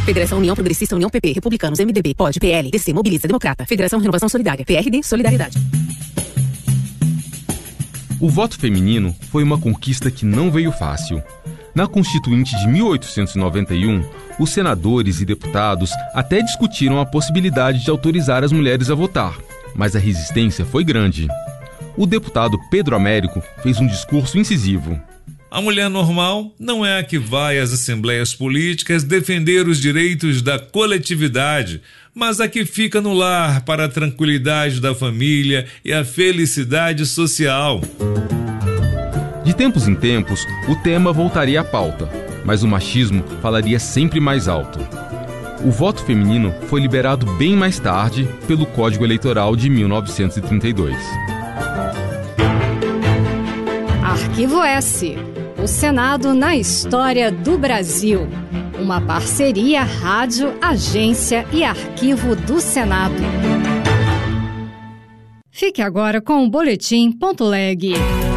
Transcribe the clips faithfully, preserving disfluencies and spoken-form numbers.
Federação União Progressista, União P P, Republicanos, M D B, P O D, P L, D C, Mobilista, Democrata, Federação Renovação Solidária, P R D, Solidariedade. O voto feminino foi uma conquista que não veio fácil. Na Constituinte de mil oitocentos e noventa e um, os senadores e deputados até discutiram a possibilidade de autorizar as mulheres a votar, mas a resistência foi grande. O deputado Pedro Américo fez um discurso incisivo. A mulher normal não é a que vai às assembleias políticas defender os direitos da coletividade, mas a que fica no lar para a tranquilidade da família e a felicidade social. De tempos em tempos, o tema voltaria à pauta, mas o machismo falaria sempre mais alto. O voto feminino foi liberado bem mais tarde pelo Código Eleitoral de mil novecentos e trinta e dois. Arquivo S. O Senado na história do Brasil. Uma parceria Rádio, Agência e Arquivo do Senado. Fique agora com o Boletim.leg.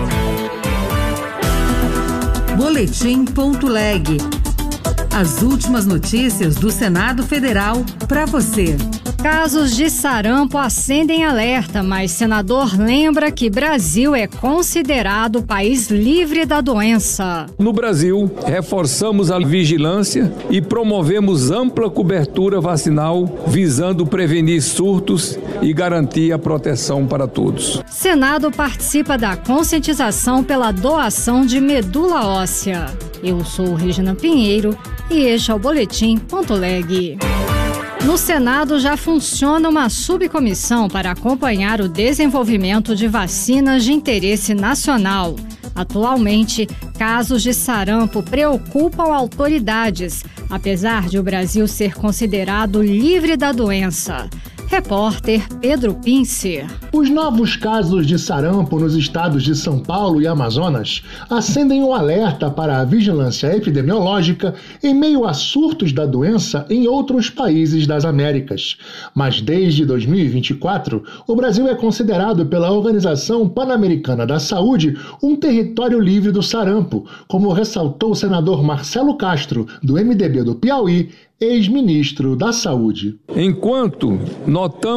Boletim.leg. As últimas notícias do Senado Federal para você. Casos de sarampo acendem alerta, mas senador lembra que Brasil é considerado país livre da doença. No Brasil, reforçamos a vigilância e promovemos ampla cobertura vacinal, visando prevenir surtos e garantir a proteção para todos. Senado participa da conscientização pela doação de medula óssea. Eu sou Regina Pinheiro e este é o Boletim.leg. No Senado já funciona uma subcomissão para acompanhar o desenvolvimento de vacinas de interesse nacional. Atualmente, casos de sarampo preocupam autoridades, apesar de o Brasil ser considerado livre da doença. Repórter Pedro Pincer. Os novos casos de sarampo nos estados de São Paulo e Amazonas acendem um alerta para a vigilância epidemiológica em meio a surtos da doença em outros países das Américas. Mas desde dois mil e vinte e quatro, o Brasil é considerado pela Organização Pan-Americana da Saúde um território livre do sarampo, como ressaltou o senador Marcelo Castro, do M D B do Piauí, ex-ministro da Saúde. Enquanto notamos